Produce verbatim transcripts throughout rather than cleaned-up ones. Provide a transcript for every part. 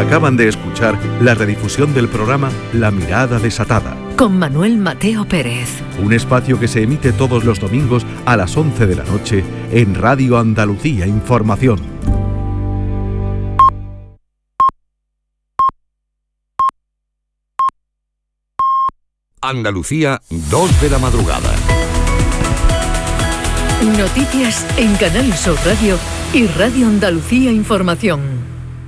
Acaban de escuchar la redifusión del programa La Mirada Desatada, con Manuel Mateo Pérez. Un espacio que se emite todos los domingos a las once de la noche en Radio Andalucía Información. Andalucía, dos de la madrugada. Noticias en Canal Sur Radio y Radio Andalucía Información.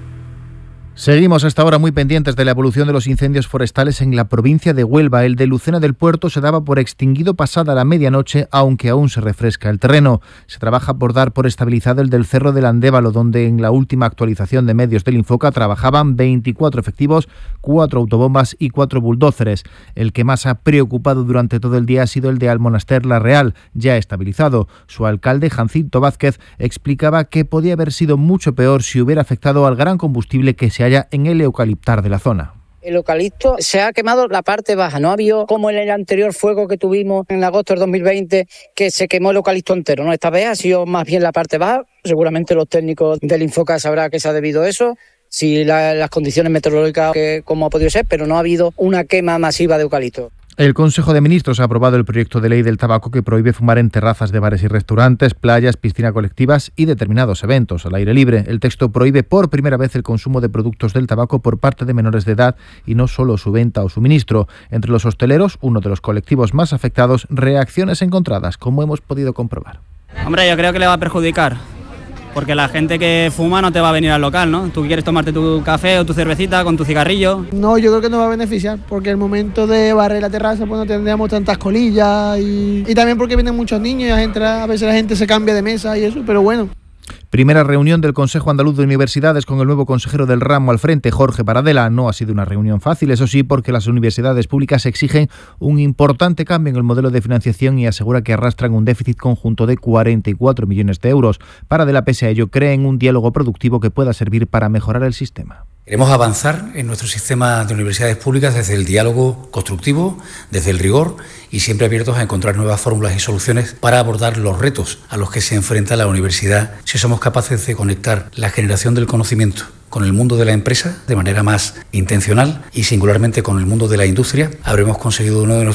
Seguimos hasta ahora muy pendientes de la evolución de los incendios forestales en la provincia de Huelva. El de Lucena del Puerto se daba por extinguido pasada la medianoche, aunque aún se refresca el terreno. Se trabaja por dar por estabilizado el del Cerro del Andévalo, donde en la última actualización de medios del Infoca trabajaban veinticuatro efectivos, cuatro autobombas y cuatro bulldóceres. El que más ha preocupado durante todo el día ha sido el de Almonaster La Real, ya estabilizado. Su alcalde, Jacinto Vázquez, explicaba que podía haber sido mucho peor si hubiera afectado al gran combustible que se halla en el eucaliptar de la zona. El eucalipto se ha quemado la parte baja, no ha habido como en el anterior fuego que tuvimos en agosto del dos mil veinte, que se quemó el eucalipto entero, ¿no? Esta vez ha sido más bien la parte baja. Seguramente los técnicos del Infoca sabrán que se ha debido a eso, si la, las condiciones meteorológicas, que, como ha podido ser, pero no ha habido una quema masiva de eucalipto. El Consejo de Ministros ha aprobado el proyecto de ley del tabaco que prohíbe fumar en terrazas de bares y restaurantes, playas, piscinas colectivas y determinados eventos al aire libre. El texto prohíbe por primera vez el consumo de productos del tabaco por parte de menores de edad y no solo su venta o suministro. Entre los hosteleros, uno de los colectivos más afectados, reacciones encontradas, como hemos podido comprobar. Hombre, yo creo que le va a perjudicar, porque la gente que fuma no te va a venir al local, ¿no? Tú quieres tomarte tu café o tu cervecita con tu cigarrillo. No, yo creo que nos va a beneficiar, porque el momento de barrer la terraza pues no tendríamos tantas colillas y, y también porque vienen muchos niños y la gente, a veces la gente se cambia de mesa y eso, pero bueno. Primera reunión del Consejo Andaluz de Universidades con el nuevo consejero del ramo al frente, Jorge Paradela. No ha sido una reunión fácil, eso sí, porque las universidades públicas exigen un importante cambio en el modelo de financiación y asegura que arrastran un déficit conjunto de cuarenta y cuatro millones de euros. Paradela, pese a ello, cree en un diálogo productivo que pueda servir para mejorar el sistema. Queremos avanzar en nuestro sistema de universidades públicas desde el diálogo constructivo, desde el rigor y siempre abiertos a encontrar nuevas fórmulas y soluciones para abordar los retos a los que se enfrenta la universidad si somos capaces de conectar la generación del conocimiento con el mundo de la empresa de manera más intencional y singularmente con el mundo de la industria. Habremos conseguido uno de nuestros